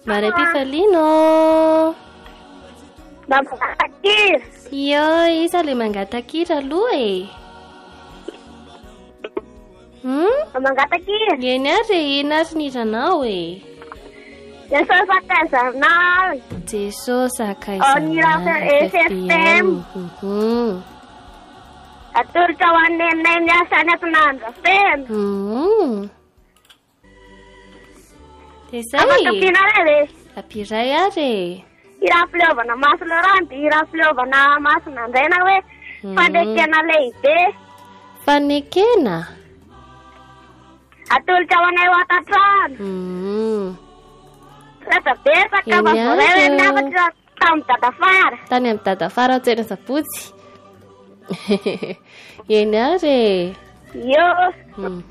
Maraim-pifalinao. Mba mangatakira. Isa le mangatakira aloha e. Mba mangatakira. Eny ary ina ary nidranao e. Jesosy akaizanao. Jesosy akaizanao. Nirasa SFM. Atolotra ho an'ny nenay miasa any atoandro feno. Dia zay. Amatopiana re. Ampiray ary. Ira filiovana maso Laurent, ira filiovana maso Nandraina hoe fanekena lehibe. Fanekena? Atolotra ho anay ho atatrano. Retabetsaka vavoray hoe miakatra tamin'ny dadafara. Tany amin'ny dadafara ao tsena sabotsy. Eny ary. Io.